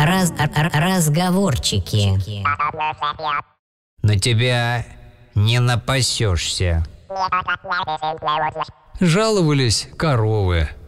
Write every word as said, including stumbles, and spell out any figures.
раз, р- разговорчики. На тебя не напасешься. Жаловались коровы.